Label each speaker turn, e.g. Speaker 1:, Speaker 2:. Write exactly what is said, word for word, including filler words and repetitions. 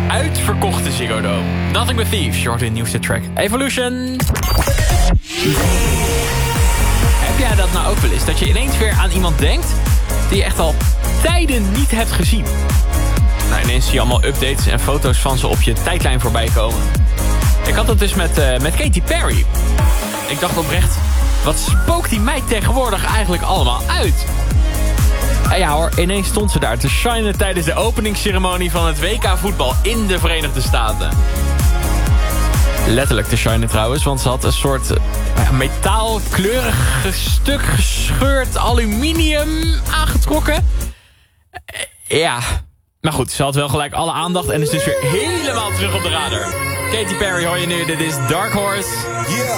Speaker 1: uitverkochte Ziggo Dome. Nothing But Thieves, je hoort de nieuwste track. Evolution. Heb jij dat nou ook wel eens? Dat je ineens weer aan iemand denkt die je echt al tijden niet hebt gezien. Nou, ineens zie je allemaal updates en foto's van ze op je tijdlijn voorbij komen. Ik had dat dus met, uh, met Katy Perry. Ik dacht oprecht, wat spookt die meid tegenwoordig eigenlijk allemaal uit? En ja hoor, ineens stond ze daar te shinen tijdens de openingsceremonie van het W K voetbal in de Verenigde Staten. Letterlijk te shinen trouwens, want ze had een soort uh, metaalkleurig stuk gescheurd aluminium aangetrokken. Uh, ja, maar goed, ze had wel gelijk alle aandacht en is dus weer helemaal terug op de radar. Katy Perry hoor je nu, dit is Dark Horse. Yeah.